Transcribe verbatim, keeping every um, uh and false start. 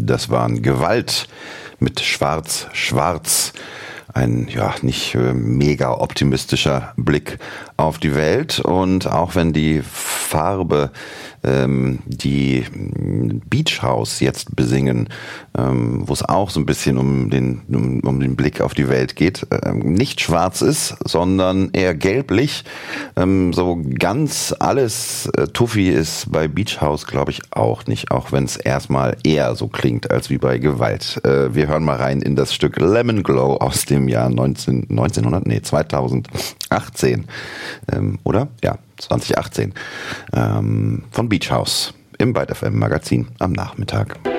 Das waren Gewalt mit Schwarz, Schwarz. Ein ja nicht äh, mega optimistischer Blick auf die Welt. Und auch wenn die Farbe, ähm, die Beach House jetzt besingen, ähm, wo es auch so ein bisschen um den, um, um den Blick auf die Welt geht, ähm, nicht schwarz ist, sondern eher gelblich. Ähm, so ganz alles äh, Tuffi ist bei Beach House, glaube ich, auch nicht, auch wenn es erstmal eher so klingt als wie bei Gewalt. Äh, wir hören mal rein in das Stück Lemon Glow aus dem Jahr neunzehn, neunzehnhundert, nee, zweitausendachtzehn, ähm, oder? Ja, zwanzig achtzehn, ähm, von Beach House im Byte F M Magazin am Nachmittag.